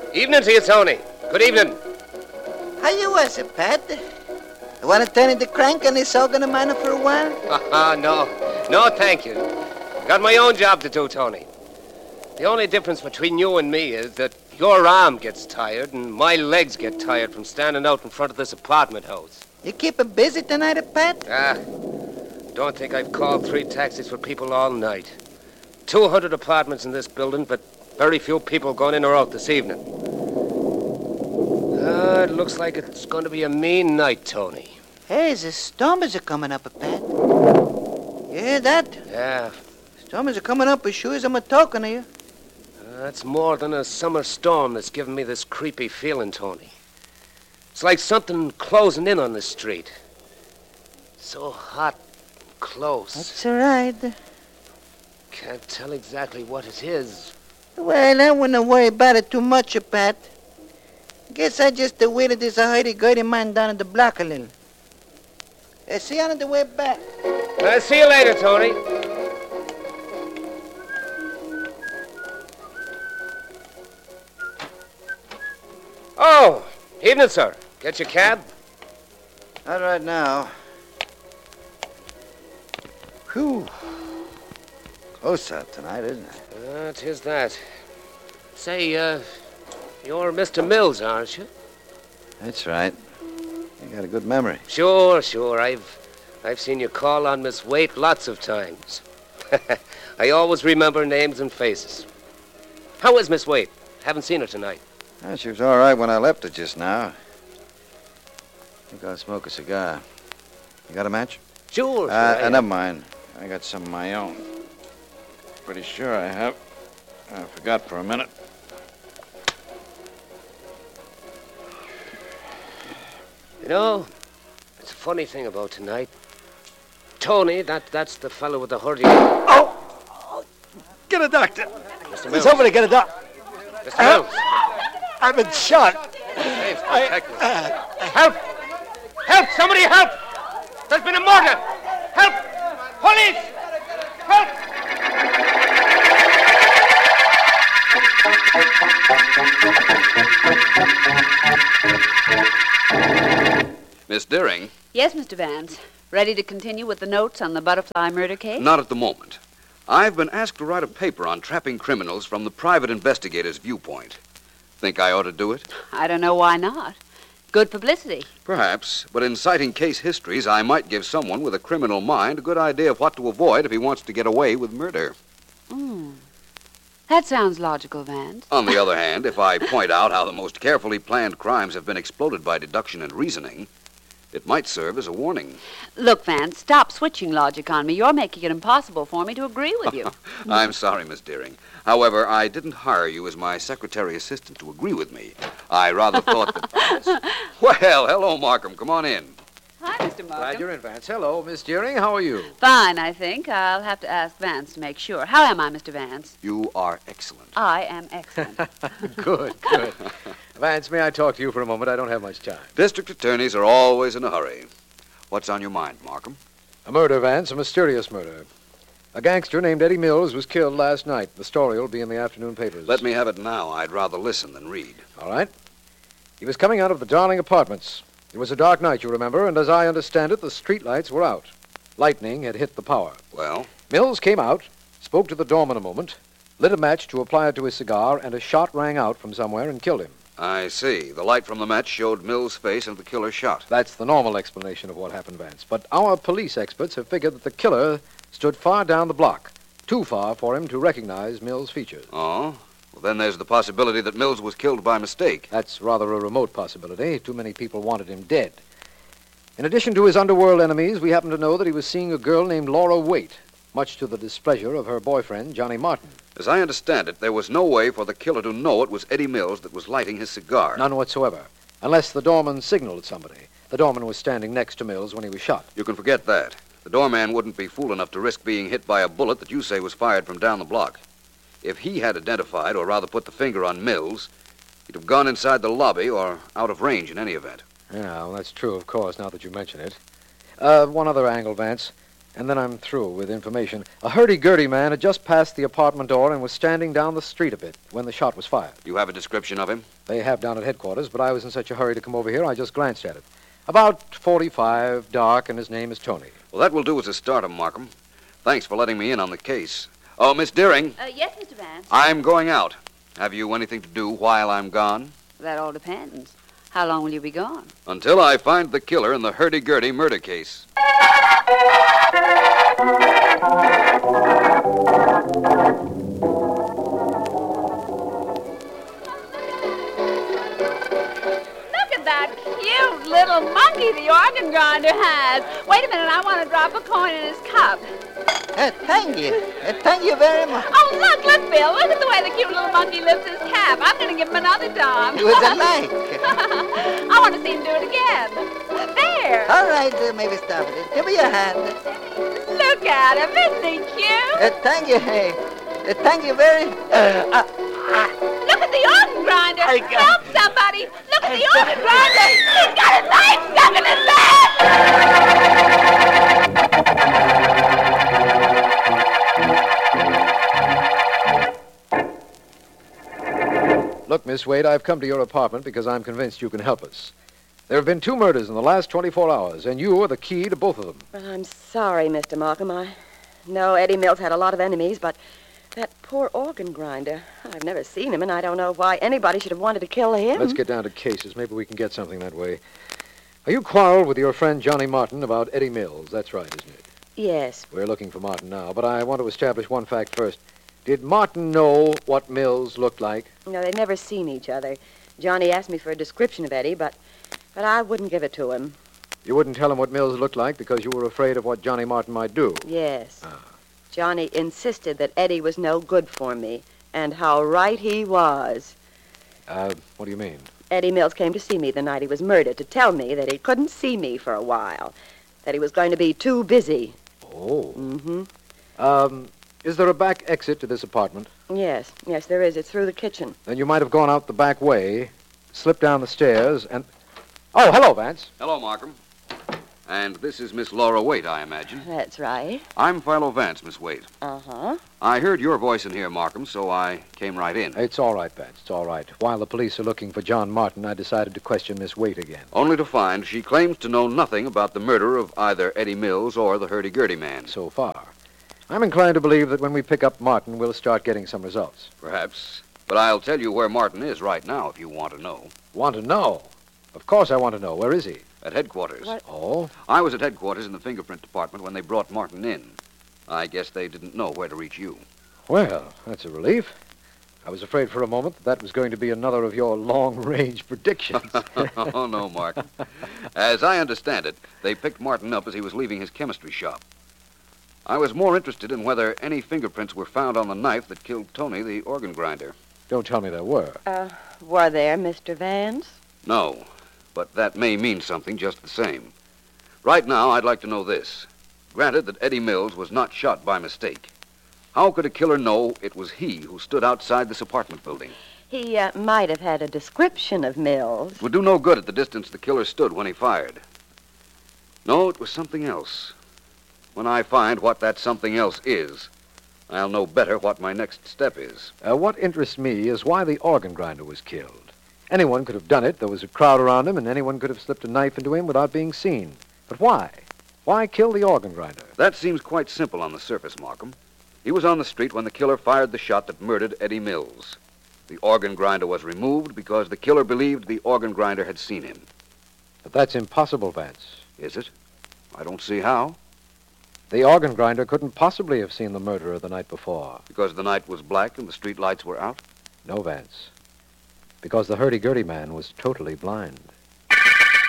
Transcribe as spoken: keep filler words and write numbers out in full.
Evening to you, Tony. Good evening. How you was it, Pat? You want to turn in the crank on this organ of mine for a while? Haha, no. No, thank you. I got my own job to do, Tony. The only difference between you and me is that your arm gets tired and my legs get tired from standing out in front of this apartment house. You keep him busy tonight, Pat? Ah, don't think I've called three taxis for people all night. Two hundred apartments in this building, but very few people going in or out this evening. Ah, it looks like it's going to be a mean night, Tony. Hey, the stormers are coming up, Pat. You hear that? Yeah. Stormers are coming up as sure as I'm a talking to you. Uh, that's more than a summer storm that's giving me this creepy feeling, Tony. It's like something closing in on the street. So hot and close. That's all right. Can't tell exactly what it is. Well, I wouldn't worry about it too much, Pat. Guess I just uh, waited this hurdy-gurdy man down at the block a little. Uh, see you on the way back. Uh, see you later, Tony. Oh, evening, sir. Get your cab? Not right now. Whew. Close out tonight, isn't it? Uh, 'tis that. Say, uh, you're Mister Mills, aren't you? That's right. You got a good memory. Sure, sure. I've I've seen you call on Miss Waite lots of times. I always remember names and faces. How is Miss Waite? Haven't seen her tonight. Well, she was all right when I left her just now. I think I'll smoke a cigar. You got a match? Sure, sure. Uh, I uh, never mind. I got some of my own. Pretty sure I have. I forgot for a minute. You know, it's a funny thing about tonight. Tony, that, that's the fellow with the hurdy. Oh! oh get a doctor. Mister Mills. Somebody get a doctor. Mister Mills. I've been shot. James, I, protect me. uh, Help! Help! Somebody help! There's been a murder! Help! Police! Help! Miss Deering? Yes, Mister Vance. Ready to continue with the notes on the butterfly murder case? Not at the moment. I've been asked to write a paper on trapping criminals from the private investigator's viewpoint. Think I ought to do it? I don't know why not. Good publicity. Perhaps, but in citing case histories, I might give someone with a criminal mind a good idea of what to avoid if he wants to get away with murder. Mm. That sounds logical, Vance. On the other hand, if I point out how the most carefully planned crimes have been exploded by deduction and reasoning, it might serve as a warning. Look, Vance, stop switching logic on me. You're making it impossible for me to agree with you. I'm sorry, Miss Deering. However, I didn't hire you as my secretary assistant to agree with me. I rather thought that... Well, hello, Markham. Come on in. Hi, Mister Markham. Glad you're in, Vance. Hello, Miss Deering. How are you? Fine, I think. I'll have to ask Vance to make sure. How am I, Mister Vance? You are excellent. I am excellent. Good, good. Vance, may I talk to you for a moment? I don't have much time. District attorneys are always in a hurry. What's on your mind, Markham? A murder, Vance, a mysterious murder. A gangster named Eddie Mills was killed last night. The story will be in the afternoon papers. Let me have it now. I'd rather listen than read. All right. He was coming out of the Darling Apartments. It was a dark night, you remember, and as I understand it, the streetlights were out. Lightning had hit the power. Well? Mills came out, spoke to the doorman a moment, lit a match to apply it to his cigar, and a shot rang out from somewhere and killed him. I see. The light from the match showed Mills' face and the killer shot. That's the normal explanation of what happened, Vance. But our police experts have figured that the killer stood far down the block, too far for him to recognize Mills' features. Oh? Well, then there's the possibility that Mills was killed by mistake. That's rather a remote possibility. Too many people wanted him dead. In addition to his underworld enemies, we happen to know that he was seeing a girl named Laura Waite, much to the displeasure of her boyfriend, Johnny Martin. As I understand it, there was no way for the killer to know it was Eddie Mills that was lighting his cigar. None whatsoever, unless the doorman signaled somebody. The doorman was standing next to Mills when he was shot. You can forget that. The doorman wouldn't be fool enough to risk being hit by a bullet that you say was fired from down the block. If he had identified, or rather put the finger on Mills, he'd have gone inside the lobby or out of range in any event. Yeah, well, that's true, of course, now that you mention it. Uh, one other angle, Vance. And then I'm through with information. A hurdy-gurdy man had just passed the apartment door and was standing down the street a bit when the shot was fired. You have a description of him? They have down at headquarters, but I was in such a hurry to come over here, I just glanced at it. About forty-five, dark, and his name is Tony. Well, that will do as a start, Markham. Thanks for letting me in on the case. Oh, Miss Deering. Uh, yes, Mister Vance. I'm going out. Have you anything to do while I'm gone? That all depends. How long will you be gone? Until I find the killer in the hurdy-gurdy murder case. Look at that cute little monkey the organ grinder has. Wait a minute, I want to drop a coin in his cup. Uh, thank you. Uh, thank you very much. Oh, look, look, Bill. Look at the way the cute little monkey lifts his cap. I'm going to give him another dime. It was a like. I want to see him do it again. There. All right, uh, maybe stop it. Give me your hand. Look at him. Isn't he cute? Uh, thank you, hey. Uh, thank you very... Uh, uh, Look at the organ grinder. I got- Help somebody. Look at the organ grinder. He's got a knife stuck in his leg. Look, Miss Wade, I've come to your apartment because I'm convinced you can help us. There have been two murders in the last twenty-four hours, and you are the key to both of them. Well, I'm sorry, Mister Markham. I know Eddie Mills had a lot of enemies, but that poor organ grinder, I've never seen him, and I don't know why anybody should have wanted to kill him. Let's get down to cases. Maybe we can get something that way. Are you quarreled with your friend Johnny Martin about Eddie Mills? That's right, isn't it? Yes. We're looking for Martin now, but I want to establish one fact first. Did Martin know what Mills looked like? No, they'd never seen each other. Johnny asked me for a description of Eddie, but, but I wouldn't give it to him. You wouldn't tell him what Mills looked like because you were afraid of what Johnny Martin might do? Yes. Ah. Johnny insisted that Eddie was no good for me, and how right he was. Uh, what do you mean? Eddie Mills came to see me the night he was murdered to tell me that he couldn't see me for a while, that he was going to be too busy. Oh. Mm-hmm. Um, is there a back exit to this apartment? Yes, yes, there is. It's through the kitchen. Then you might have gone out the back way, slipped down the stairs, and... Oh, hello, Vance. Hello, Markham. And this is Miss Laura Waite, I imagine. That's right. I'm Philo Vance, Miss Waite. Uh-huh. I heard your voice in here, Markham, so I came right in. It's all right, Vance. It's all right. While the police are looking for John Martin, I decided to question Miss Waite again. Only to find she claims to know nothing about the murder of either Eddie Mills or the hurdy-gurdy man. So far. I'm inclined to believe that when we pick up Martin, we'll start getting some results. Perhaps. But I'll tell you where Martin is right now if you want to know. Want to know? Of course I want to know. Where is he? At headquarters. What? Oh? I was at headquarters in the fingerprint department when they brought Martin in. I guess they didn't know where to reach you. Well, that's a relief. I was afraid for a moment that that was going to be another of your long-range predictions. Oh, no, Mark. As I understand it, they picked Martin up as he was leaving his chemistry shop. I was more interested in whether any fingerprints were found on the knife that killed Tony, the organ grinder. Don't tell me there were. Uh, were there, Mister Vance? No, but that may mean something just the same. Right now, I'd like to know this. Granted that Eddie Mills was not shot by mistake, how could a killer know it was he who stood outside this apartment building? He uh, might have had a description of Mills. It would do no good at the distance the killer stood when he fired. No, it was something else. When I find what that something else is, I'll know better what my next step is. Uh, what interests me is why the organ grinder was killed. Anyone could have done it. There was a crowd around him, and anyone could have slipped a knife into him without being seen. But why? Why kill the organ grinder? That seems quite simple on the surface, Markham. He was on the street when the killer fired the shot that murdered Eddie Mills. The organ grinder was removed because the killer believed the organ grinder had seen him. But that's impossible, Vance. Is it? I don't see how. The organ grinder couldn't possibly have seen the murderer the night before. Because the night was black and the street lights were out? No, Vance. Because the hurdy-gurdy man was totally blind.